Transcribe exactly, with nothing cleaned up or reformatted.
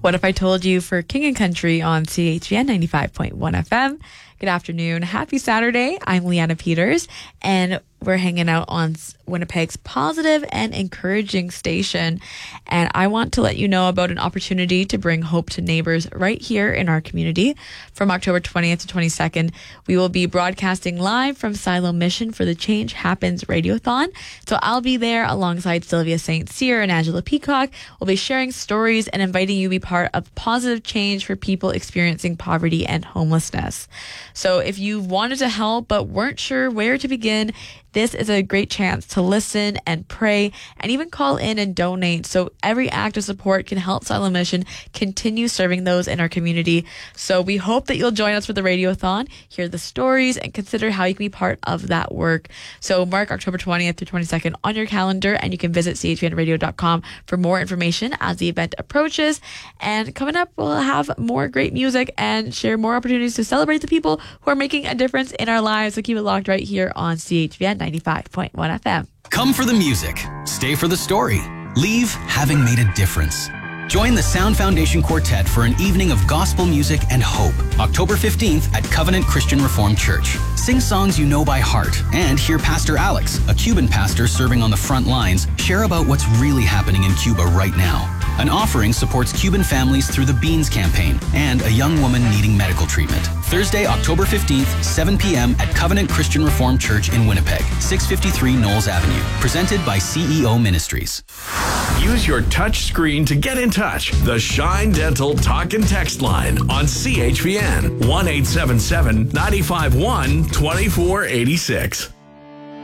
What If I Told You for King and Country on C H V N ninety-five point one F M. Good afternoon. Happy Saturday. I'm Leanna Peters, and we're hanging out on Winnipeg's positive and encouraging station. And I want to let you know about an opportunity to bring hope to neighbors right here in our community. From October twentieth to twenty-second, we will be broadcasting live from Silo Mission for the Change Happens Radiothon. So I'll be there alongside Sylvia Saint Cyr and Angela Peacock. We'll be sharing stories and inviting you to be part of positive change for people experiencing poverty and homelessness. So if you wanted to help but weren't sure where to begin, this is a great chance to listen and pray and even call in and donate. So every act of support can help Silo Mission continue serving those in our community. So we hope that you'll join us for the Radiothon, hear the stories, and consider how you can be part of that work. So mark October twentieth to twenty-second on your calendar, and you can visit c h v n radio dot com for more information as the event approaches. And coming up, we'll have more great music and share more opportunities to celebrate the people who are making a difference in our lives. So keep it locked right here on C H V N ninety-five point one F M. Come for the music. Stay for the story. Leave having made a difference. Join the Sound Foundation Quartet for an evening of gospel music and hope, October fifteenth at Covenant Christian Reformed Church. Sing songs you know by heart and hear Pastor Alex, a Cuban pastor serving on the front lines, share about what's really happening in Cuba right now. An offering supports Cuban families through the Beans campaign and a young woman needing medical treatment. Thursday, October fifteenth, seven p.m. at Covenant Christian Reformed Church in Winnipeg, six fifty-three Knowles Avenue. Presented by C E O Ministries. Use your touch screen to get in touch. The Shine Dental Talk and Text line on C H V N one eight seven seven, nine five one, two four eight six.